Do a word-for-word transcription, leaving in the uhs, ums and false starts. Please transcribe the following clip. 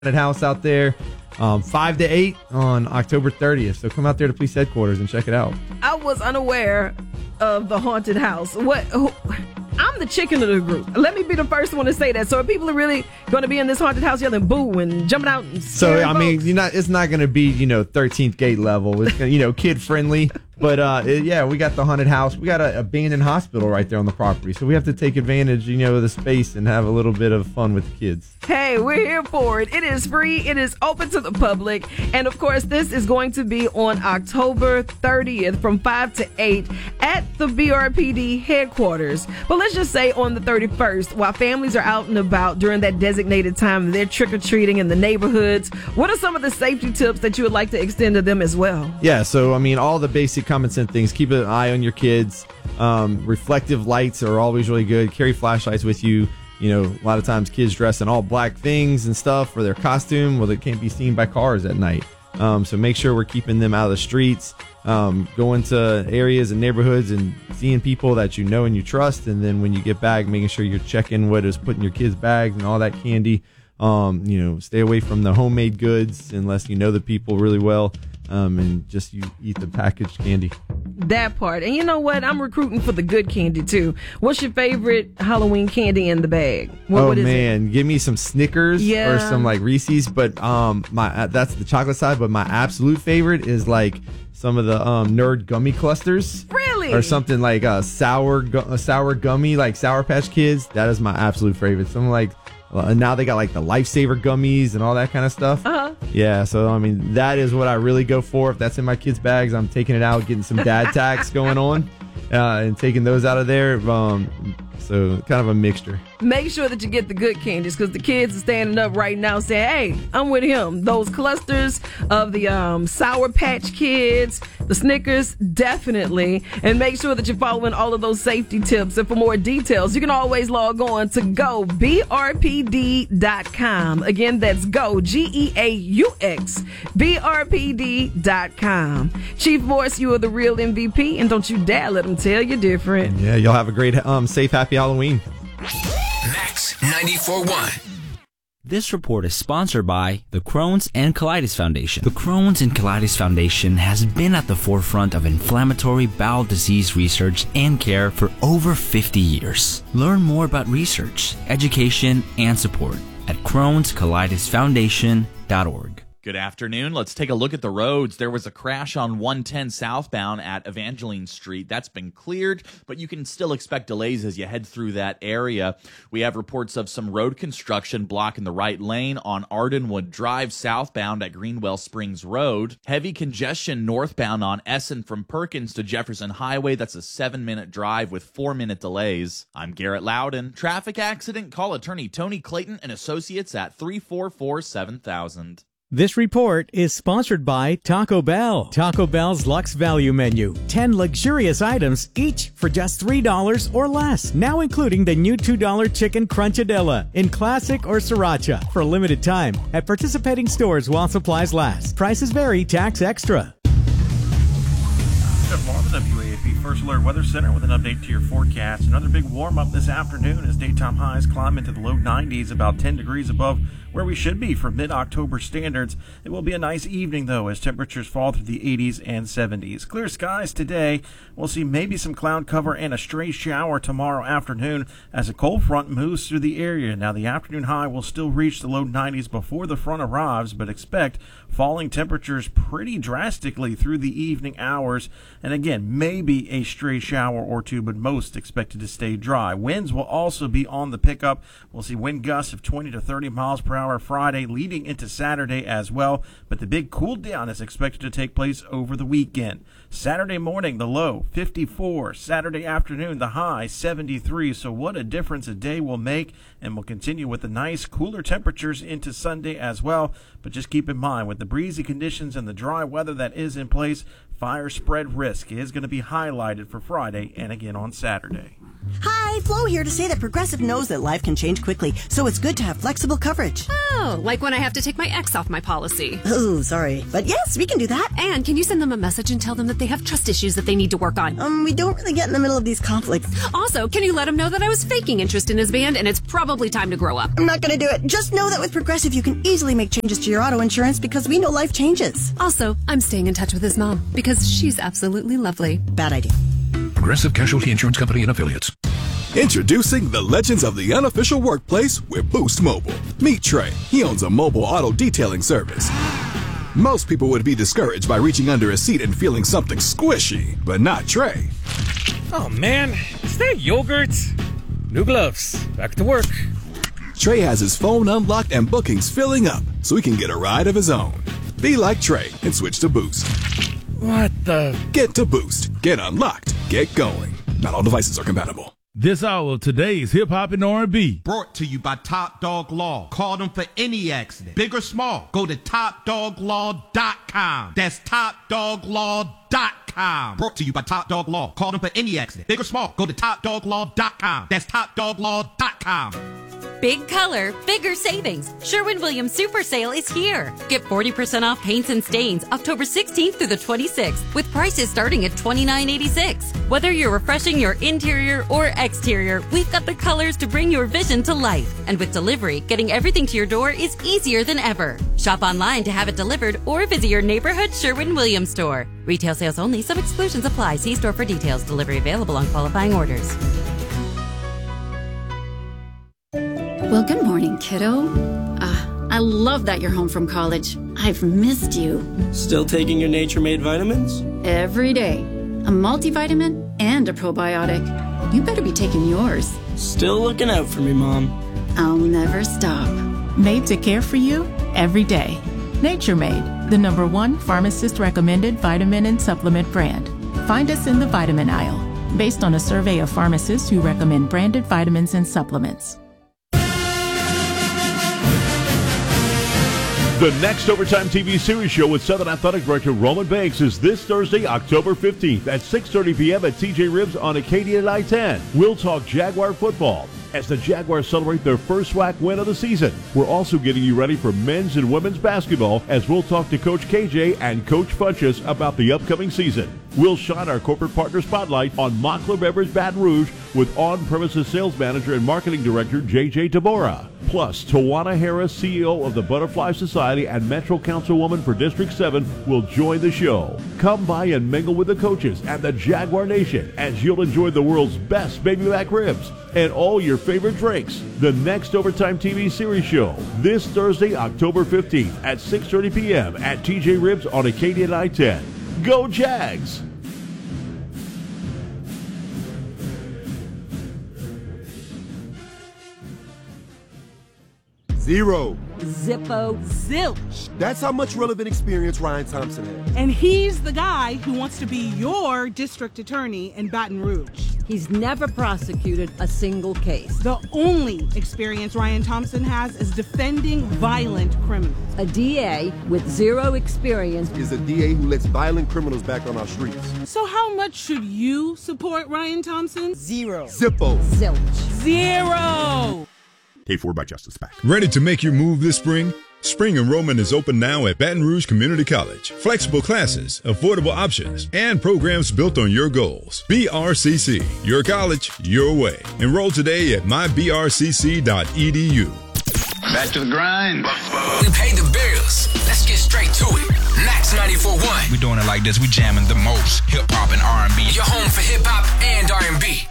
haunted house out there, um, five to eight on October thirtieth. So come out there to police headquarters and check it out. I was unaware of the haunted house. What? Who, I'm the chicken of the group. Let me be the first one to say that. So are people really going to be in this haunted house yelling boo and jumping out and So, I folks? mean, you're not, it's not going to be, you know, thirteenth gate level. It's, gonna, you know, kid friendly. But, uh, it, yeah, we got the haunted house. We got an abandoned hospital right there on the property. So we have to take advantage, you know, of the space and have a little bit of fun with the kids. Hey, we're here for it. It is free. It is open to the public. And, of course, this is going to be on October thirtieth from five to eight at the B R P D headquarters. But let's just say on the thirty-first, while families are out and about during that designated time, they're trick-or-treating in the neighborhoods, what are some of the safety tips that you would like to extend to them as well? Yeah, so, I mean, all the basic common sense things. Keep an eye on your kids. Um, reflective lights are always really good. Carry flashlights with you. You know, a lot of times kids dress in all black things and stuff for their costume. Well, they can't be seen by cars at night. Um, so make sure we're keeping them out of the streets. Um, going to areas and neighborhoods and seeing people that you know and you trust. And then when you get back, making sure you're checking what is put in your kids' bags and all that candy. Um, you know, stay away from the homemade goods unless you know the people really well. Um, and just you eat the packaged candy. That part. And you know what? I'm recruiting for the good candy, too. What's your favorite Halloween candy in the bag? What, oh, what is man. it? Give me some Snickers Yeah. or some, like, Reese's. But um, my uh, that's the chocolate side. But my absolute favorite is, like, some of the um, Nerd gummy clusters. Really? Or something like a sour, gu- a sour gummy, like Sour Patch Kids. That is my absolute favorite. Something like... Uh, now they got like the Lifesaver gummies and all that kind of stuff. Uh-huh. Yeah, so I mean that is what I really go for. If that's in my kids' bags, I'm taking it out, getting some dad tax going on, uh, and taking those out of there. Um, so kind of a mixture. Make sure that you get the good candies because the kids are standing up right now saying, hey, I'm with him. Those clusters of the um, Sour Patch Kids, the Snickers, definitely. And make sure that you're following all of those safety tips. And for more details, you can always log on to go B R P D dot com. Again, that's go, G E A U X, B R P D dot com. Chief Morris, you are the real M V P, and don't you dare let them tell you different. Yeah, y'all have a great, um, safe, happy Halloween. Max ninety-four point one. This report is sponsored by the Crohn's and Colitis Foundation. The Crohn's and Colitis Foundation has been at the forefront of inflammatory bowel disease research and care for over fifty years. Learn more about research, education, and support at crohns colitis foundation dot org. Good afternoon. Let's take a look at the roads. There was a crash on one ten southbound at Evangeline Street. That's been cleared, but you can still expect delays as you head through that area. We have reports of some road construction blocking the right lane on Ardenwood Drive southbound at Greenwell Springs Road. Heavy congestion northbound on Essen from Perkins to Jefferson Highway. That's a seven-minute drive with four-minute delays. I'm Garrett Loudon. Traffic accident? Call attorney Tony Clayton and Associates at three four four, seven thousand. This report is sponsored by Taco Bell. Taco Bell's Luxe Value Menu. ten luxurious items, each for just three dollars or less. Now including the new two dollar Chicken Crunchadilla in Classic or Sriracha for a limited time at participating stores while supplies last. Prices vary, tax extra. Jeff Marvin, W A A P First Alert Weather Center with an update to your forecast. Another big warm-up this afternoon as daytime highs climb into the low nineties, about ten degrees above where we should be for mid-October standards. It will be a nice evening, though, as temperatures fall through the eighties and seventies. Clear skies today. We'll see maybe some cloud cover and a stray shower tomorrow afternoon as a cold front moves through the area. Now, the afternoon high will still reach the low nineties before the front arrives, but expect falling temperatures pretty drastically through the evening hours. And again, maybe a stray shower or two, but most expected to stay dry. Winds will also be on the pickup. We'll see wind gusts of twenty to thirty miles per hour Friday leading into Saturday as well, but the big cool down is expected to take place over the weekend. Saturday morning, the low fifty-four. Saturday afternoon, the high seventy-three. So what a difference a day will make, and we'll continue with the nice cooler temperatures into Sunday as well. But just keep in mind, with the breezy conditions and the dry weather that is in place, Fire spread risk is going to be highlighted for Friday and again on Saturday. Hi, Flo here to say that Progressive knows that life can change quickly, so it's good to have flexible coverage. Oh, like when I have to take my ex off my policy. Oh, sorry. But yes, we can do that. And can you send them a message and tell them that they have trust issues that they need to work on? Um, we don't really get in the middle of these conflicts. Also, can you let him know that I was faking interest in his band and it's probably time to grow up? I'm not gonna do it. Just know that with Progressive, you can easily make changes to your auto insurance because we know life changes. Also, I'm staying in touch with his mom because she's absolutely lovely. Bad idea. Progressive Casualty Insurance Company and Affiliates. Introducing the legends of the unofficial workplace with Boost Mobile. Meet Trey. He owns a mobile auto detailing service. Most people would be discouraged by reaching under a seat and feeling something squishy, but not Trey. Oh man, is that yogurt? New gloves. Back to work. Trey has his phone unlocked and bookings filling up, so he can get a ride of his own. Be like Trey and switch to Boost. What the? Get to Boost. Get unlocked. Get going. Not all devices are compatible. This hour of today's Hip Hop and R and B. Brought to you by Top Dog Law. Call them for any accident, big or small. Go to top dog law dot com. That's top dog law dot com. Brought to you by Top Dog Law. Call them for any accident, big or small. Go to top dog law dot com. That's top dog law dot com. Big color, bigger savings. Sherwin-Williams Super Sale is here. Get forty percent off paints and stains October sixteenth through the twenty-sixth with prices starting at twenty-nine eighty-six. Whether you're refreshing your interior or exterior, we've got the colors to bring your vision to life. And with delivery, getting everything to your door is easier than ever. Shop online to have it delivered or visit your neighborhood Sherwin-Williams store. Retail sales only. Some exclusions apply. See store for details. Delivery available on qualifying orders. Well, good morning, kiddo. Uh, I love that you're home from college. I've missed you. Still taking your Nature Made vitamins? Every day. A multivitamin and a probiotic. You better be taking yours. Still looking out for me, Mom. I'll never stop. Made to care for you every day. Nature Made, the number one pharmacist-recommended vitamin and supplement brand. Find us in the vitamin aisle, based on a survey of pharmacists who recommend branded vitamins and supplements. The next Overtime T V series show with Southern Athletic Director Roman Banks is this Thursday, October fifteenth at six thirty p.m. at T J Ribs on Acadia and I ten. We'll talk Jaguar football as the Jaguars celebrate their first SWAC win of the season. We're also getting you ready for men's and women's basketball as we'll talk to Coach K J and Coach Funchess about the upcoming season. We'll shine our corporate partner spotlight on Mockler Beverage Baton Rouge with on-premises sales manager and marketing director J J Tabora. Plus, Tawana Harris, C E O of the Butterfly Society and Metro Councilwoman for District seven, will join the show. Come by and mingle with the coaches and the Jaguar Nation as you'll enjoy the world's best baby back ribs and all your favorite drinks. The next Overtime T V series show this Thursday, October fifteenth at six thirty p.m. at T J Ribs on Acadia and I ten. Go Jags! Zero. Zippo zilch. That's how much relevant experience Ryan Thompson has. And he's the guy who wants to be your district attorney in Baton Rouge. He's never prosecuted a single case. The only experience Ryan Thompson has is defending violent criminals. A D A with zero experience is a D A who lets violent criminals back on our streets. So how much should you support Ryan Thompson? Zero. Zippo. Zilch. Zero. Paid for by Justice PAC. Ready to make your move this spring? Spring enrollment is open now at Baton Rouge Community College. Flexible classes, affordable options, and programs built on your goals. B R C C, your college, your way. Enroll today at my b r c c dot e d u. Back to the grind. We paid the bills. Let's get straight to it. Max ninety-four point one. We doing it like this. We jamming the most hip hop and R and B. Your home for hip hop and R and B.